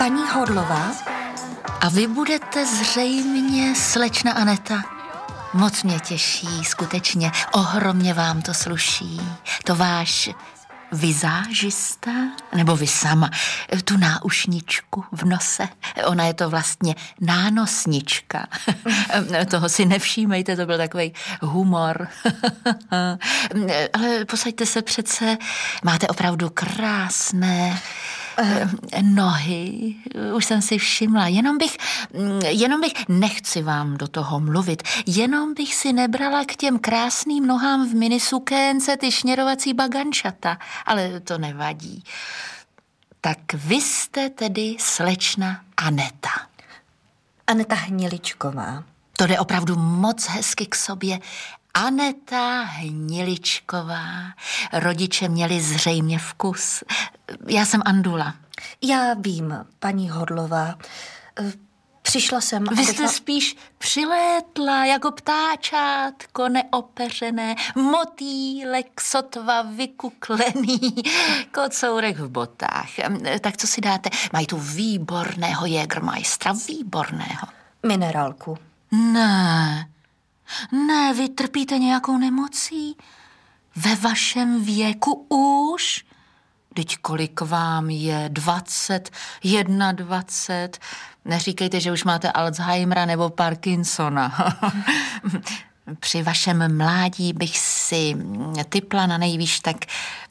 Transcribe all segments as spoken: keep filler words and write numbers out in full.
Paní Hodlová? A vy budete zřejmě slečna Aneta. Moc mě těší, skutečně. Ohromně vám to sluší. To váš vizážista, nebo vy sama, tu náušničku v nose. Ona je to vlastně nánosnička. Toho si nevšímejte, to byl takový humor. Ale posaďte se přece, máte opravdu krásné nohy, už jsem si všimla, jenom bych, jenom bych, nechci vám do toho mluvit, jenom bych si nebrala k těm krásným nohám v minisukénce ty šněrovací bagančata, ale to nevadí. Tak vy jste tedy slečna Aneta. Aneta Hniličková. To jde opravdu moc hezky k sobě. Aneta Hniličková. Rodiče měli zřejmě vkus. Já jsem Andula. Já vím, paní Hodlová. Přišla jsem... Vy jste abych... spíš přilétla jako ptáčátko neopeřené, motýlek sotva vykuklený, kocourek v botách. Tak co si dáte? Mají tu výborného Jägermeistera, výborného. Minerálku. Ne, ne, vy trpíte nějakou nemocí? Ve vašem věku už? Vždyť kolik vám je? Dvacet, jedna dvacet. Neříkejte, že už máte Alzheimera nebo Parkinsona. Při vašem mládí bych si typla na nejvýš tak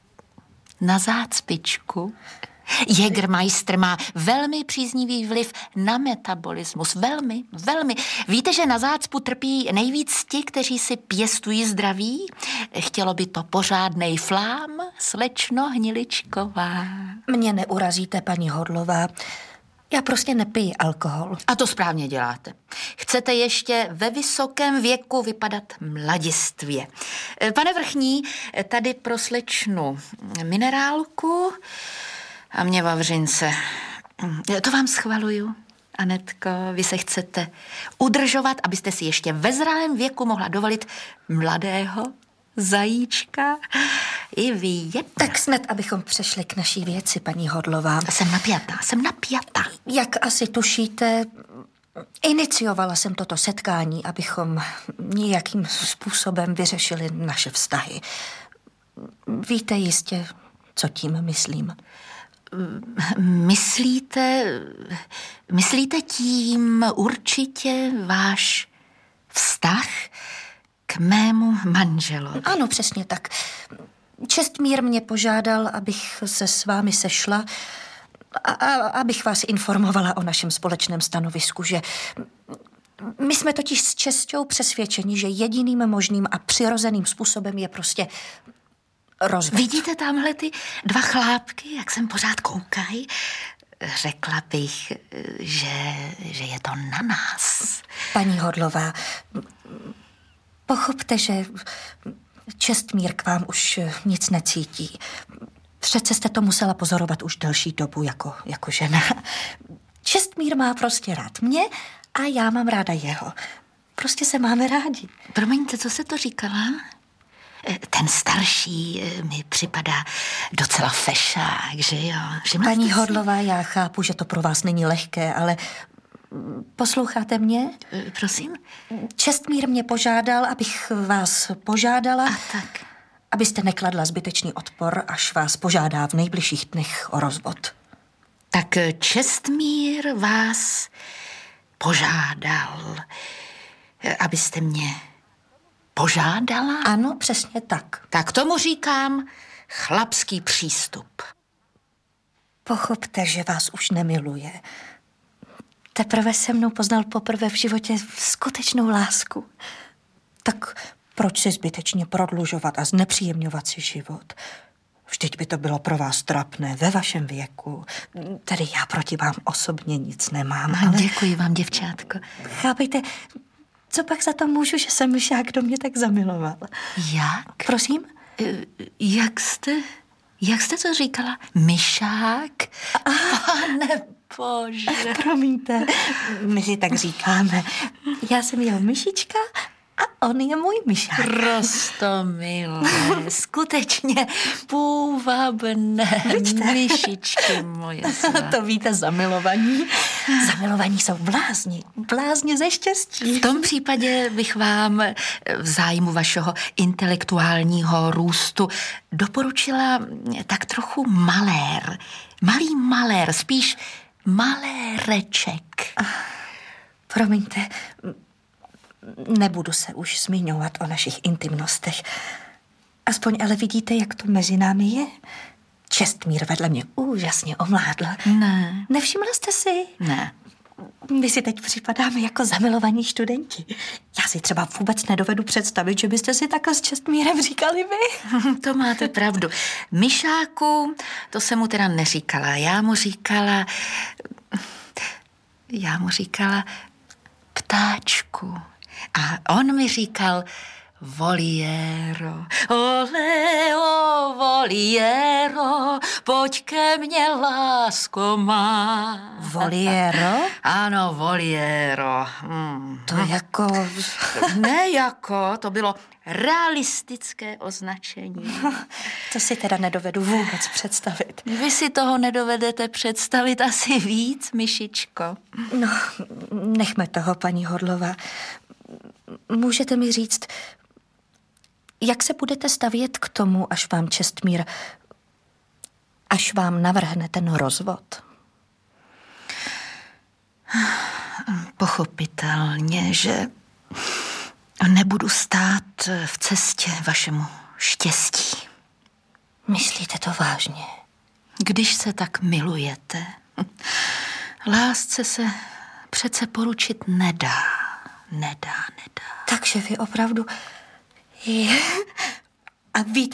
na zácpičku. Jägermeister má velmi příznivý vliv na metabolismus. Velmi, velmi. Víte, že na zácpu trpí nejvíc ti, kteří si pěstují zdraví? Chtělo by to pořádnej flám, slečno Hniličková. Mě neurazíte, paní Hodlová. Já prostě nepiju alkohol. A to správně děláte. Chcete ještě ve vysokém věku vypadat mladistvě. Pane Vrchní, tady pro slečnu minerálku a mě vavřince. To vám schvaluju, Anetko. Vy se chcete udržovat, abyste si ještě ve zralém věku mohla dovolit mladého zajíčka. I vy je. Tak snad, abychom přešli k naší věci, paní Hodlová. Jsem napjatá, jsem napjatá. Jak asi tušíte, iniciovala jsem toto setkání, abychom nějakým způsobem vyřešili naše vztahy. Víte jistě, co tím myslím. Myslíte, myslíte tím určitě váš vztah k mému manželovi? Ano, přesně tak. Čestmír mě požádal, abych se s vámi sešla a, a abych vás informovala o našem společném stanovisku, že my jsme totiž s Česťou přesvědčeni, že jediným možným a přirozeným způsobem je prostě rozvod. Vidíte tamhle ty dva chlápky, jak jsem pořád koukaj? Řekla bych, že, že je to na nás. Paní Hodlová, pochopte, že Čestmír k vám už nic necítí. Přece jste to musela pozorovat už delší dobu jako, jako žena. Čestmír má prostě rád mě a já mám ráda jeho. Prostě se máme rádi. Promiňte, co se to říkala? Ten starší mi připadá docela fešák, že jo? Že Paní Hodlová, já chápu, že to pro vás není lehké, ale posloucháte mě? Prosím? Čestmír mě požádal, abych vás požádala, a tak. abyste nekladla zbytečný odpor, až vás požádá v nejbližších dnech o rozvod. Tak Čestmír vás požádal, abyste mě požádala? Ano, přesně tak. Tak tomu říkám chlapský přístup. Pochopte, že vás už nemiluje. Teprve se mnou poznal poprvé v životě skutečnou lásku. Tak proč si zbytečně prodlužovat a znepříjemňovat si život? Vždyť by to bylo pro vás trapné ve vašem věku. Tedy já proti vám osobně nic nemám. No, ale... Děkuji vám, děvčátko. Chápejte, co pak za to můžu, že se myšák do mě tak zamiloval? Jak? Prosím? Jak jste, jak jste to říkala? Myšák? Pane bože. Promiňte, my si tak říkáme. Já jsem jeho myšička A on je můj myšák. Rostomilé, skutečně půvabné myšičky moje. To víte, zamilovaní. Zamilovaní jsou blázni. Blázni ze štěstí. V tom případě bych vám v zájmu vašeho intelektuálního růstu doporučila tak trochu malér. Malý malér, spíš maléreček. Promiňte, nebudu se už zmiňovat o našich intimnostech. Aspoň ale vidíte, jak to mezi námi je. Čestmír vedle mě úžasně omládl. Ne. Nevšimla jste si? Ne. My si teď připadáme jako zamilovaní studenti. Já si třeba vůbec nedovedu představit, že byste si takhle s Čestmírem říkali vy. To máte pravdu. Myšáku, to jsem mu teda neříkala. Já mu říkala... Já mu říkala ptáčku. A on mi říkal voliéro. Ole, o voliéro, pojď ke mně, lásko má. Voliéro? Ano, voliéro. Hmm. To jako... Ne jako, to bylo realistické označení. To si teda nedovedu vůbec představit. Vy si toho nedovedete představit asi víc, myšičko. No, nechme toho, paní Hodlová. Můžete mi říct, jak se budete stavět k tomu, až vám Čestmír, až vám navrhne ten rozvod? Pochopitelně, že nebudu stát v cestě vašemu štěstí. Myslíte to vážně? Když se tak milujete, lásce se přece poručit nedá. Nedá, nedá. Takže vy opravdu... Je... A víte,